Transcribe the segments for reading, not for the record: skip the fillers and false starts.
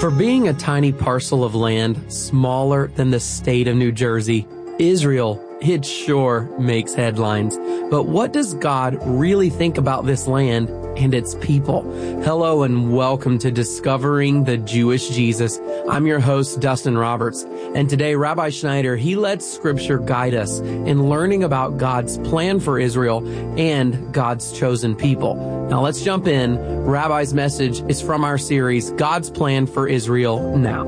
For being a tiny parcel of land smaller than the state of New Jersey, Israel, it sure makes headlines. But what does God really think about this land and its people? Hello and welcome to Discovering the Jewish Jesus. I'm your host, Dustin Roberts. And today, Rabbi Schneider, he lets Scripture guide us in learning about God's plan for Israel and God's chosen people. Now let's jump in. Rabbi's message is from our series, God's Plan for Israel Now.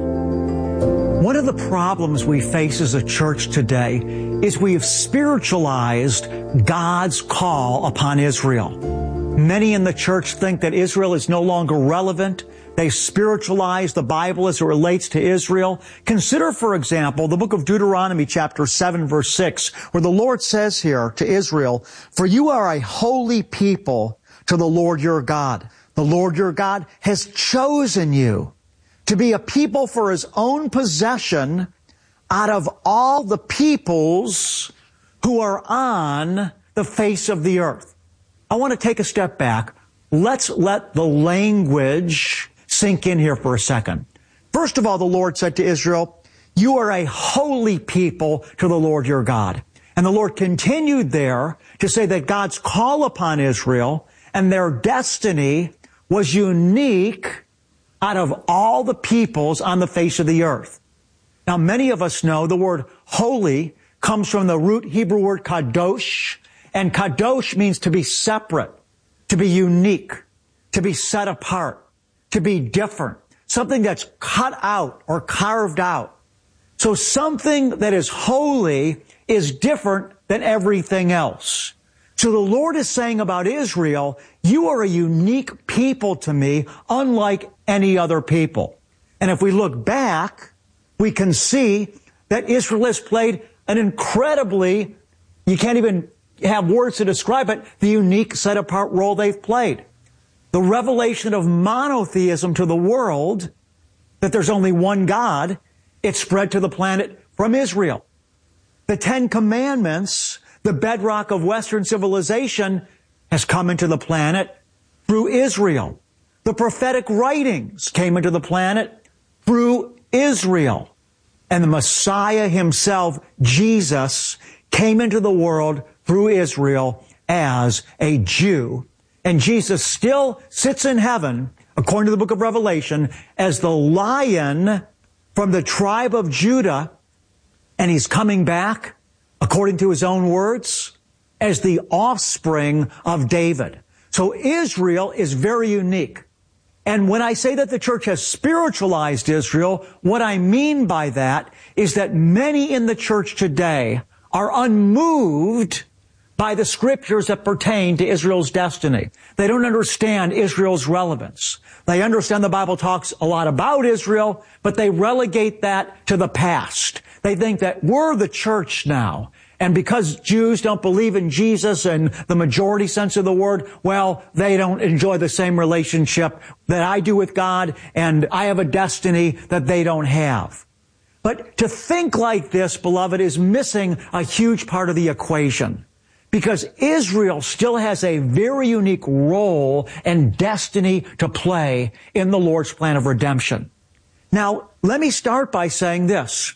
One of the problems we face as a church today is we have spiritualized God's call upon Israel. Many in the church think that Israel is no longer relevant. They spiritualize the Bible as it relates to Israel. Consider, for example, the book of Deuteronomy chapter 7 verse 6, where the Lord says here to Israel, "For you are a holy people to the Lord your God. The Lord your God has chosen you to be a people for His own possession out of all the peoples who are on the face of the earth." I want to take a step back. Let's let the language sink in here for a second. First of all, the Lord said to Israel, "You are a holy people to the Lord your God." And the Lord continued there to say that God's call upon Israel and their destiny was unique out of all the peoples on the face of the earth. Now, many of us know the word holy comes from the root Hebrew word kadosh, and kadosh means to be separate, to be unique, to be set apart, to be different, something that's cut out or carved out. So something that is holy is different than everything else. So the Lord is saying about Israel, you are a unique people to me, unlike any other people. And if we look back, we can see that Israel has played an incredibly, you can't even have words to describe it, the unique set-apart role they've played. The revelation of monotheism to the world, that there's only one God, it spread to the planet from Israel. The Ten Commandments, the bedrock of Western civilization, has come into the planet through Israel. The prophetic writings came into the planet through Israel. And the Messiah himself, Jesus, came into the world through Israel as a Jew. And Jesus still sits in heaven, according to the book of Revelation, as the Lion from the tribe of Judah. And He's coming back, according to His own words, as the offspring of David. So Israel is very unique. And when I say that the church has spiritualized Israel, what I mean by that is that many in the church today are unmoved by the scriptures that pertain to Israel's destiny. They don't understand Israel's relevance. They understand the Bible talks a lot about Israel, but they relegate that to the past. They think that we're the church now. And because Jews don't believe in Jesus in the majority sense of the word, well, they don't enjoy the same relationship that I do with God, and I have a destiny that they don't have. But to think like this, beloved, is missing a huge part of the equation. Because Israel still has a very unique role and destiny to play in the Lord's plan of redemption. Now, let me start by saying this.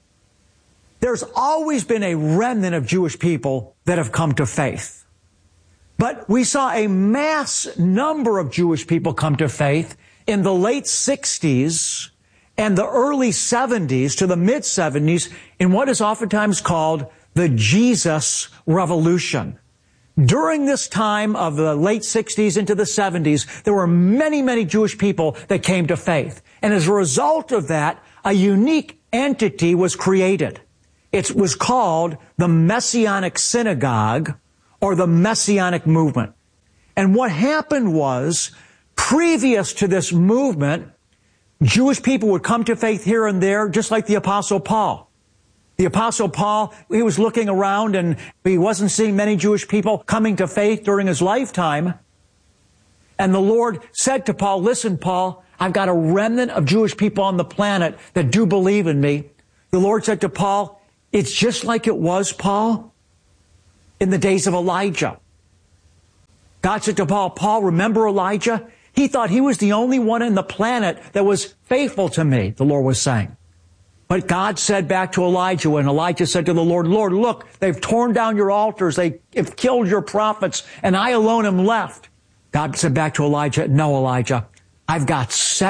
There's always been a remnant of Jewish people that have come to faith. But we saw a mass number of Jewish people come to faith in the late 60s and the early 70s to the mid 70s in what is oftentimes called the Jesus Revolution. During this time of the late 60s into the 70s, there were many, many Jewish people that came to faith. And as a result of that, a unique entity was created. It was called the Messianic Synagogue or the Messianic Movement. And what happened was, previous to this movement, Jewish people would come to faith here and there, just like the Apostle Paul. The Apostle Paul, he was looking around and he wasn't seeing many Jewish people coming to faith during his lifetime. And the Lord said to Paul, "Listen, Paul, I've got a remnant of Jewish people on the planet that do believe in me." The Lord said to Paul, "It's just like it was, Paul, in the days of Elijah." God said to Paul, "Paul, remember Elijah? He thought he was the only one on the planet that was faithful to me, the Lord was saying. But God said back to Elijah, when Elijah said to the Lord, Lord, look, they've torn down your altars, they have killed your prophets, and I alone am left. God said back to Elijah, no, Elijah, I've got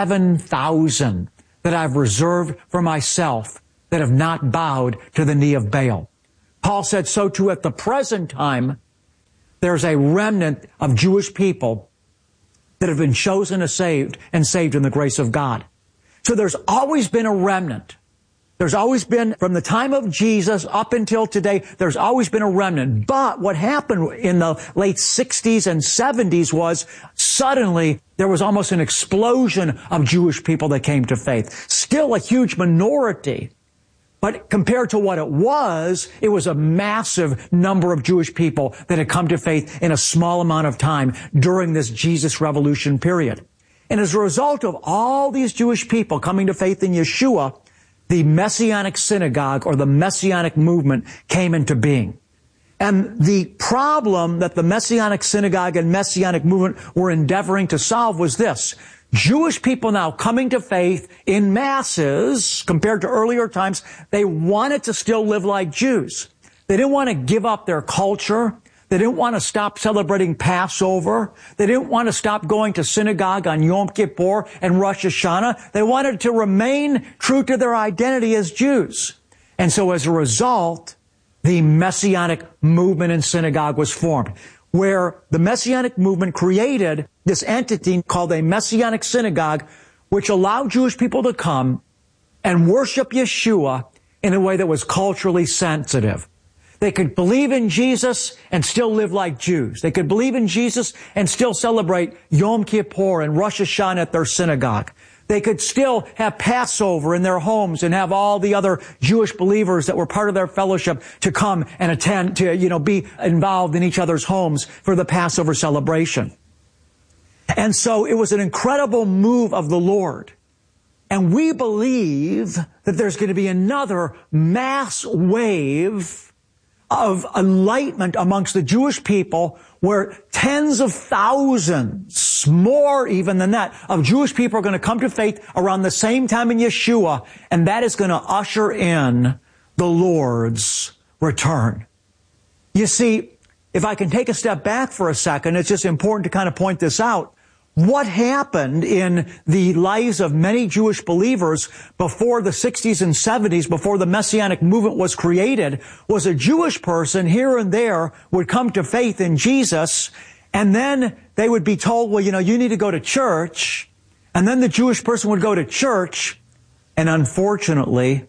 7,000 that I've reserved for myself that have not bowed to the knee of Baal. Paul said so too at the present time, there's a remnant of Jewish people that have been chosen and saved in the grace of God. So there's always been a remnant. There's always been, from the time of Jesus up until today, there's always been a remnant. But what happened in the late 60s and 70s was suddenly there was almost an explosion of Jewish people that came to faith. Still a huge minority. But compared to what it was a massive number of Jewish people that had come to faith in a small amount of time during this Jesus Revolution period. And as a result of all these Jewish people coming to faith in Yeshua, the Messianic synagogue or the Messianic movement came into being. And the problem that the Messianic synagogue and Messianic movement were endeavoring to solve was this. Jewish people now coming to faith in masses, compared to earlier times, they wanted to still live like Jews. They didn't want to give up their culture. They didn't want to stop celebrating Passover. They didn't want to stop going to synagogue on Yom Kippur and Rosh Hashanah. They wanted to remain true to their identity as Jews. And so as a result, the Messianic movement in synagogue was formed, where the Messianic movement created this entity called a Messianic synagogue, which allowed Jewish people to come and worship Yeshua in a way that was culturally sensitive. They could believe in Jesus and still live like Jews. They could believe in Jesus and still celebrate Yom Kippur and Rosh Hashanah at their synagogue. They could still have Passover in their homes and have all the other Jewish believers that were part of their fellowship to come and attend, to, be involved in each other's homes for the Passover celebration. And so it was an incredible move of the Lord. And we believe that there's going to be another mass wave of enlightenment amongst the Jewish people where tens of thousands, more even than that, of Jewish people are going to come to faith around the same time in Yeshua, and that is going to usher in the Lord's return. You see, if I can take a step back for a second, it's just important to kind of point this out. What happened in the lives of many Jewish believers before the 60s and 70s, before the Messianic movement was created, was a Jewish person here and there would come to faith in Jesus, and then they would be told, well, you need to go to church, and then the Jewish person would go to church, and unfortunately,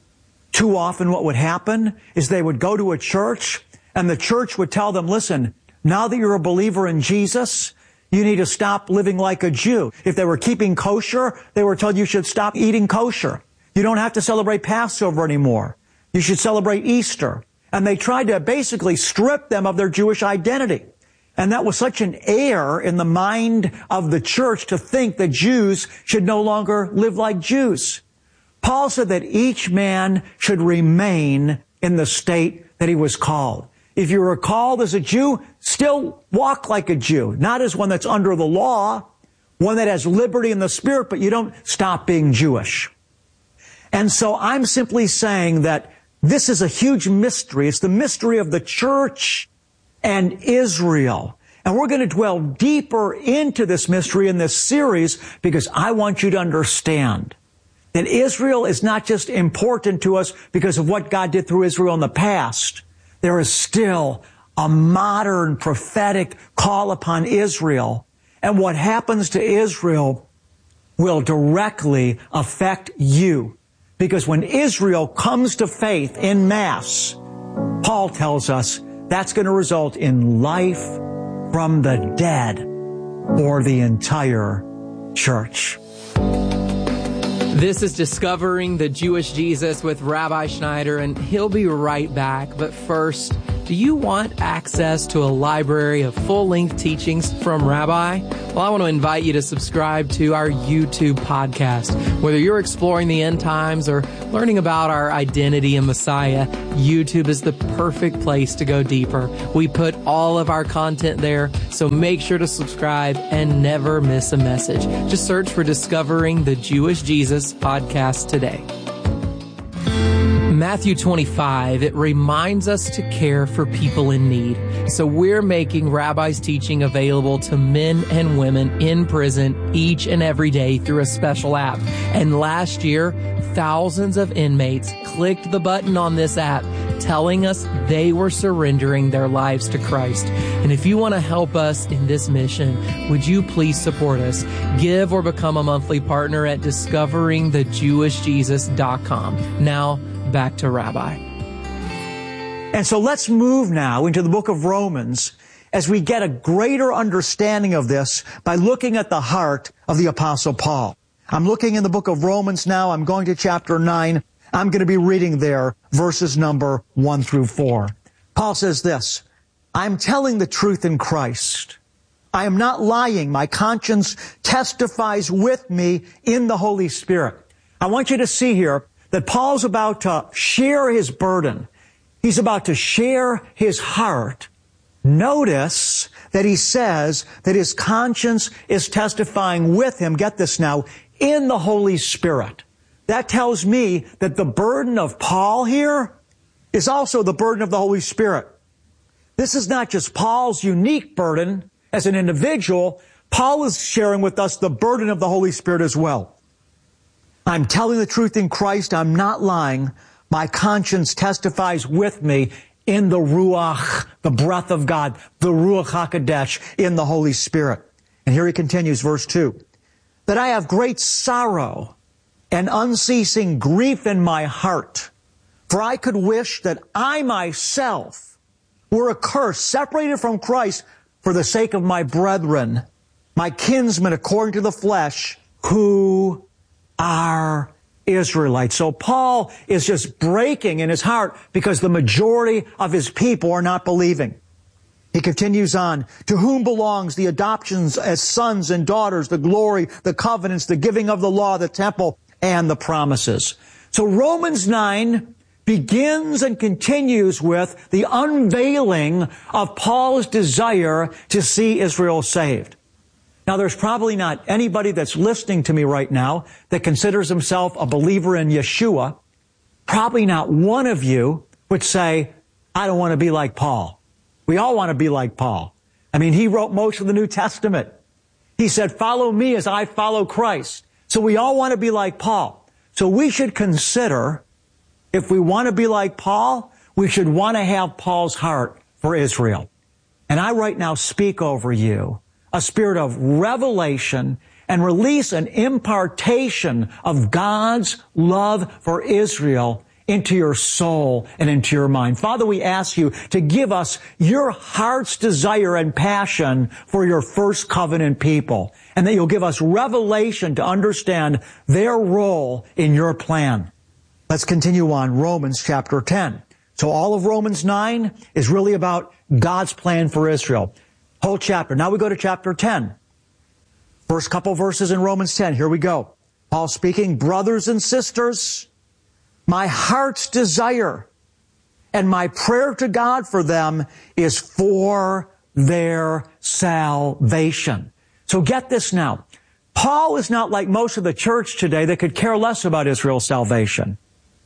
too often what would happen is they would go to a church, and the church would tell them, listen, now that you're a believer in Jesus, you need to stop living like a Jew. If they were keeping kosher, they were told you should stop eating kosher. You don't have to celebrate Passover anymore. You should celebrate Easter. And they tried to basically strip them of their Jewish identity. And that was such an error in the mind of the church to think that Jews should no longer live like Jews. Paul said that each man should remain in the state that he was called. If you were called as a Jew, still walk like a Jew, not as one that's under the law, one that has liberty in the spirit, but you don't stop being Jewish. And so I'm simply saying that this is a huge mystery. It's the mystery of the church and Israel. And we're going to dwell deeper into this mystery in this series because I want you to understand that Israel is not just important to us because of what God did through Israel in the past. There is still a modern prophetic call upon Israel. And what happens to Israel will directly affect you. Because when Israel comes to faith in mass, Paul tells us that's going to result in life from the dead for the entire church. This is Discovering the Jewish Jesus with Rabbi Schneider, and he'll be right back. But first, Do you want access to a library of full-length teachings from Rabbi? Well, I want to invite you to subscribe to our YouTube podcast. Whether you're exploring the end times or learning about our identity in Messiah, YouTube is the perfect place to go deeper. We put all of our content there, so make sure to subscribe and never miss a message. Just search for Discovering the Jewish Jesus podcast today. Matthew 25, it reminds us to care for people in need. So we're making Rabbi's teaching available to men and women in prison each and every day through a special app. And last year, thousands of inmates clicked the button on this app telling us they were surrendering their lives to Christ. And if you want to help us in this mission, would you please support us? Give or become a monthly partner at discoveringthejewishjesus.com. Now, back to Rabbi. And so let's move now into the book of Romans as we get a greater understanding of this by looking at the heart of the Apostle Paul. I'm looking in the book of Romans now. I'm going to chapter 9. I'm going to be reading there verses number 1 through 4. Paul says this, I'm telling the truth in Christ. I am not lying. My conscience testifies with me in the Holy Spirit. I want you to see here that Paul's about to share his burden. He's about to share his heart. Notice that he says that his conscience is testifying with him, get this now, in the Holy Spirit. That tells me that the burden of Paul here is also the burden of the Holy Spirit. This is not just Paul's unique burden as an individual. Paul is sharing with us the burden of the Holy Spirit as well. I'm telling the truth in Christ. I'm not lying. My conscience testifies with me in the Ruach, the breath of God, the Ruach HaKodesh, in the Holy Spirit. And here he continues, verse 2. That I have great sorrow and unceasing grief in my heart. For I could wish that I myself were accursed, separated from Christ for the sake of my brethren, my kinsmen according to the flesh, who are Israelites. So Paul is just breaking in his heart because the majority of his people are not believing. He continues on, to whom belongs the adoptions as sons and daughters, the glory, the covenants, the giving of the law, the temple, and the promises. So Romans 9 begins and continues with the unveiling of Paul's desire to see Israel saved. Now, there's probably not anybody that's listening to me right now that considers himself a believer in Yeshua. Probably not one of you would say, I don't want to be like Paul. We all want to be like Paul. I mean, he wrote most of the New Testament. He said, follow me as I follow Christ. So we all want to be like Paul. So we should consider, if we want to be like Paul, we should want to have Paul's heart for Israel. And I right now speak over you a spirit of revelation and release an impartation of God's love for Israel into your soul and into your mind. Father, we ask you to give us your heart's desire and passion for your first covenant people, and that you'll give us revelation to understand their role in your plan. Let's continue on, Romans chapter 10. So all of Romans 9 is really about God's plan for Israel. Whole chapter. Now we go to chapter 10. First couple verses in Romans 10. Here we go. Paul speaking, brothers and sisters, my heart's desire and my prayer to God for them is for their salvation. So get this now. Paul is not like most of the church today that could care less about Israel's salvation.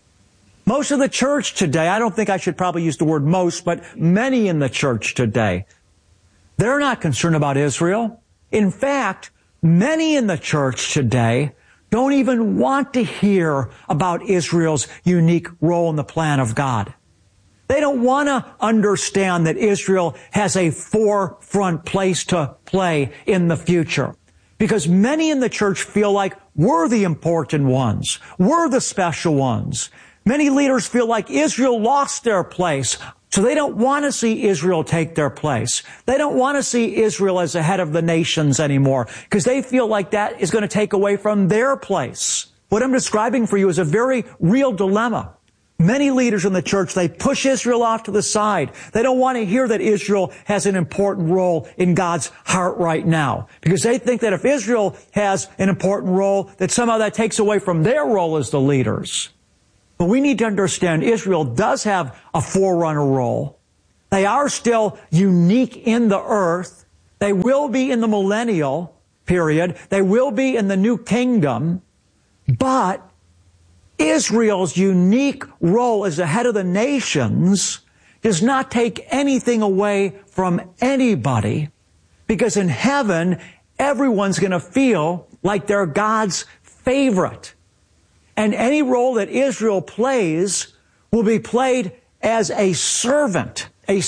Most of the church today, I don't think I should probably use the word most, but many in the church today, they're not concerned about Israel. In fact, many in the church today don't even want to hear about Israel's unique role in the plan of God. They don't want to understand that Israel has a forefront place to play in the future. Because many in the church feel like we're the important ones. We're the special ones. Many leaders feel like Israel lost their place. So they don't want to see Israel take their place. They don't want to see Israel as the head of the nations anymore because they feel like that is going to take away from their place. What I'm describing for you is a very real dilemma. Many leaders in the church, they push Israel off to the side. They don't want to hear that Israel has an important role in God's heart right now. Because they think that if Israel has an important role, that somehow that takes away from their role as the leaders. But we need to understand Israel does have a forerunner role. They are still unique in the earth. They will be in the millennial period. They will be in the new kingdom. But Israel's unique role as the head of the nations does not take anything away from anybody, because in heaven, everyone's going to feel like they're God's favorite. And any role that Israel plays will be played as a servant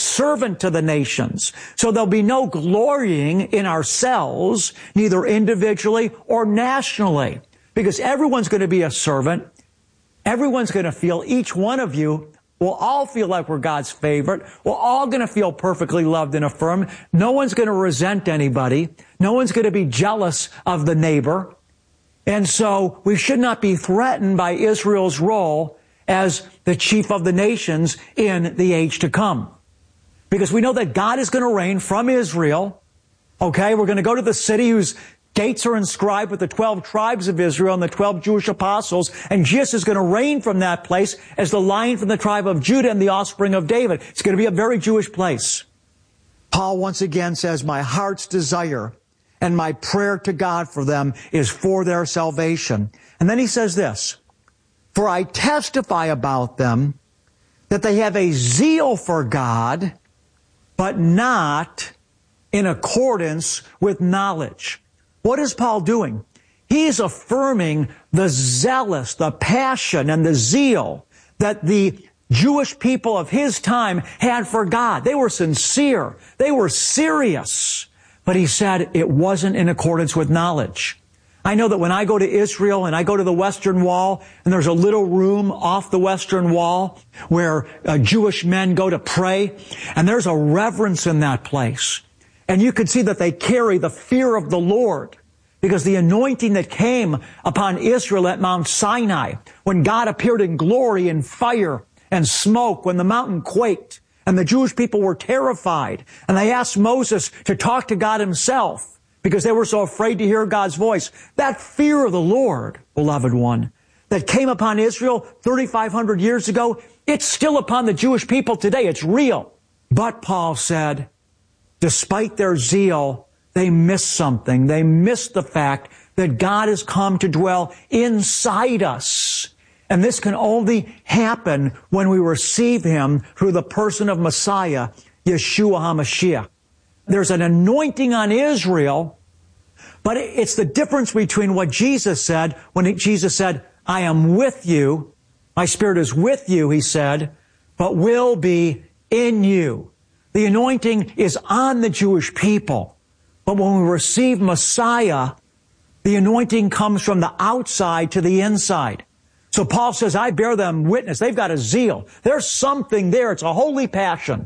to the nations. So there'll be no glorying in ourselves, neither individually or nationally, because everyone's going to be a servant. Everyone's going to feel, each one of you will all feel like we're God's favorite. We're all going to feel perfectly loved and affirmed. No one's going to resent anybody. No one's going to be jealous of the neighbor. And so we should not be threatened by Israel's role as the chief of the nations in the age to come. Because we know that God is going to reign from Israel. Okay, we're going to go to the city whose gates are inscribed with the 12 tribes of Israel and the 12 Jewish apostles, and Jesus is going to reign from that place as the Lion from the tribe of Judah and the offspring of David. It's going to be a very Jewish place. Paul once again says, my heart's desire and my prayer to God for them is for their salvation. And then he says this, for I testify about them that they have a zeal for God, but not in accordance with knowledge. What is Paul doing? He's affirming the zealous, the passion, and the zeal that the Jewish people of his time had for God. They were sincere. They were serious. But he said it wasn't in accordance with knowledge. I know that when I go to Israel and I go to the Western Wall, and there's a little room off the Western Wall where Jewish men go to pray, and there's a reverence in that place. And you could see that they carry the fear of the Lord, because the anointing that came upon Israel at Mount Sinai, when God appeared in glory and fire and smoke, when the mountain quaked and the Jewish people were terrified, and they asked Moses to talk to God himself because they were so afraid to hear God's voice. That fear of the Lord, beloved one, that came upon Israel 3,500 years ago, it's still upon the Jewish people today. It's real. But Paul said, despite their zeal, they miss something. They miss the fact that God has come to dwell inside us. And this can only happen when we receive Him through the person of Messiah, Yeshua HaMashiach. There's an anointing on Israel, but it's the difference between what Jesus said when Jesus said, I am with you. My Spirit is with you, He said, but will be in you. The anointing is on the Jewish people. But when we receive Messiah, the anointing comes from the outside to the inside. So Paul says, I bear them witness. They've got a zeal. There's something there. It's a holy passion.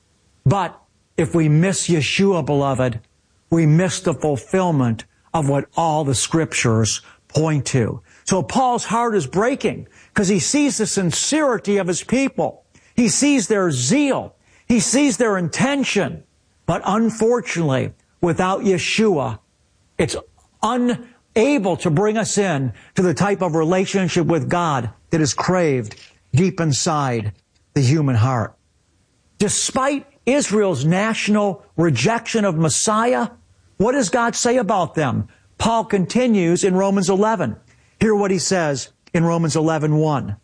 But if we miss Yeshua, beloved, we miss the fulfillment of what all the Scriptures point to. So Paul's heart is breaking because he sees the sincerity of his people. He sees their zeal. He sees their intention. But unfortunately, without Yeshua, it's unable to bring us in to the type of relationship with God that is craved deep inside the human heart. Despite Israel's national rejection of Messiah, what does God say about them? Paul continues in Romans 11. Hear what he says in Romans 11:1.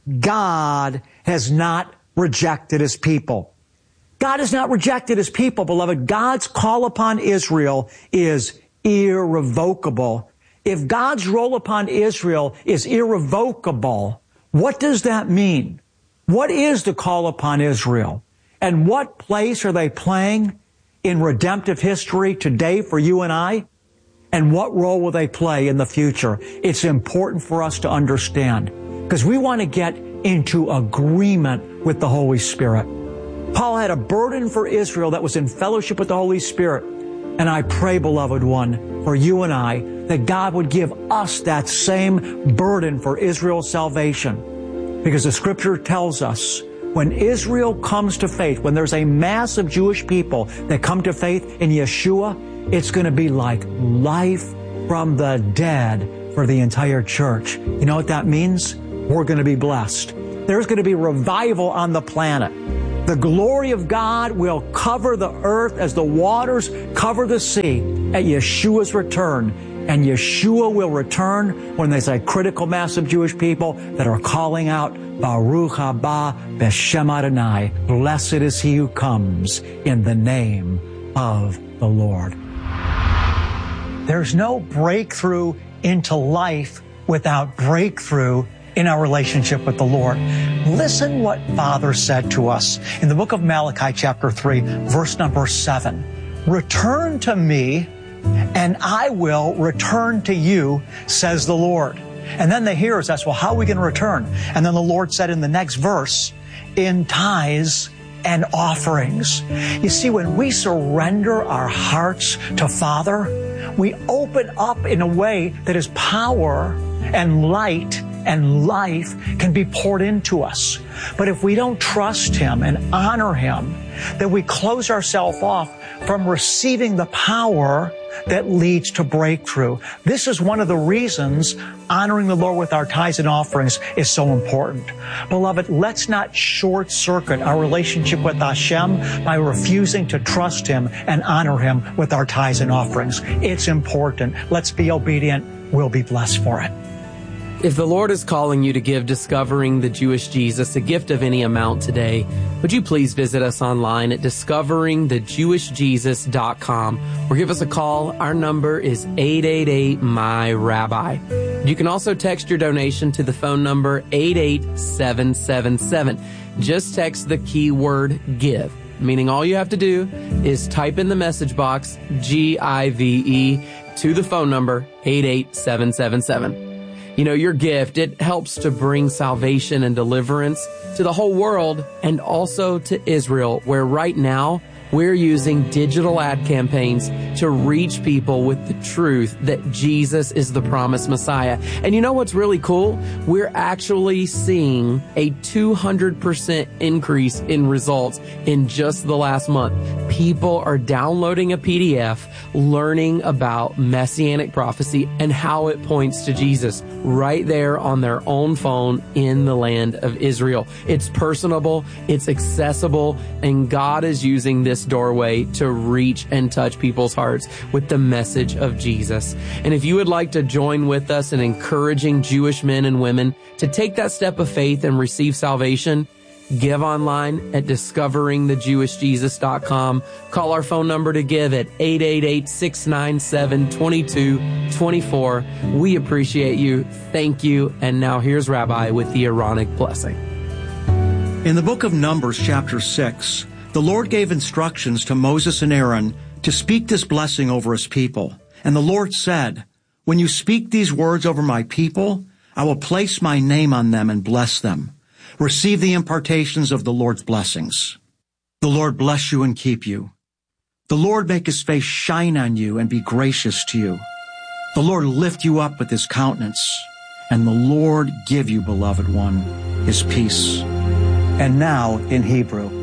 God has not rejected His people. God has not rejected His people, beloved. God's call upon Israel is irrevocable. If God's role upon Israel is irrevocable, what does that mean? What is the call upon Israel? And what place are they playing in redemptive history today for you and I? And what role will they play in the future? It's important for us to understand because we want to get into agreement with the Holy Spirit. Paul had a burden for Israel that was in fellowship with the Holy Spirit. And I pray, beloved one, for you and I, that God would give us that same burden for Israel's salvation. Because the scripture tells us when Israel comes to faith, when there's a mass of Jewish people that come to faith in Yeshua, it's going to be like life from the dead for the entire church. You know what that means? We're going to be blessed. There's going to be revival on the planet. The glory of God will cover the earth as the waters cover the sea at Yeshua's return. And Yeshua will return when there's a critical mass of Jewish people that are calling out, Baruch haba b'shem Adonai. Blessed is he who comes in the name of the Lord. There's no breakthrough into life without breakthrough in our relationship with the Lord. Listen what Father said to us in the book of Malachi chapter 3, verse number 7. Return to me, and I will return to you, says the Lord. And then the hearers asked, well, how are we going to return? And then the Lord said in the next verse, in tithes and offerings. You see, when we surrender our hearts to Father, we open up in a way that His power and light and life can be poured into us. But if we don't trust Him and honor Him, then we close ourselves off from receiving the power that leads to breakthrough. This is one of the reasons honoring the Lord with our tithes and offerings is so important. Beloved, let's not short circuit our relationship with Hashem by refusing to trust Him and honor Him with our tithes and offerings. It's important. Let's be obedient. We'll be blessed for it. If the Lord is calling you to give Discovering the Jewish Jesus a gift of any amount today, would you please visit us online at discoveringthejewishjesus.com or give us a call. Our number is 888-MY-RABBI. You can also text your donation to the phone number 88777. Just text the keyword GIVE, meaning all you have to do is type in the message box GIVE to the phone number 88777. You know, your gift, it helps to bring salvation and deliverance to the whole world and also to Israel, where right now we're using digital ad campaigns to reach people with the truth that Jesus is the promised Messiah. And you know what's really cool? We're actually seeing a 200% increase in results in just the last month. People are downloading a PDF, learning about Messianic prophecy and how it points to Jesus right there on their own phone in the land of Israel. It's personable, it's accessible, and God is using this doorway to reach and touch people's hearts with the message of Jesus. And if you would like to join with us in encouraging Jewish men and women to take that step of faith and receive salvation, give online at discoveringthejewishjesus.com. Call our phone number to give at 888-697-2224. We appreciate you. Thank you. And now here's Rabbi with the Aaronic blessing. In the book of Numbers, chapter 6, the Lord gave instructions to Moses and Aaron to speak this blessing over His people. And the Lord said, when you speak these words over my people, I will place my name on them and bless them. Receive the impartations of the Lord's blessings. The Lord bless you and keep you. The Lord make His face shine on you and be gracious to you. The Lord lift you up with His countenance. And the Lord give you, beloved one, His peace. And now in Hebrew.